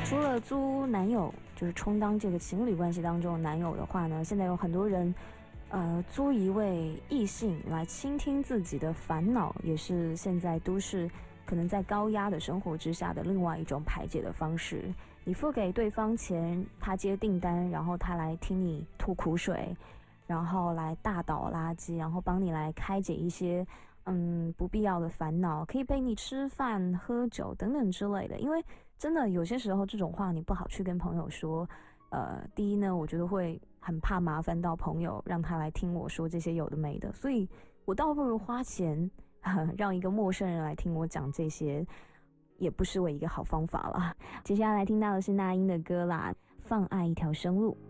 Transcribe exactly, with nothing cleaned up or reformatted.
除了租男友，就是充当这个情侣关系当中的男友的话呢，现在有很多人呃，租一位异性来倾听自己的烦恼，也是现在都市可能在高压的生活之下的另外一种排解的方式。你付给对方钱，他接订单，然后他来听你吐苦水，然后来大倒垃圾，然后帮你来开解一些嗯不必要的烦恼，可以陪你吃饭、喝酒等等之类的。因为真的有些时候这种话你不好去跟朋友说。呃，第一呢，我觉得会很怕麻烦到朋友，让他来听我说这些有的没的，所以我倒不如花钱让一个陌生人来听我讲这些，也不失为一个好方法了。接下来听到的是那英的歌啦，《放爱一条生路》。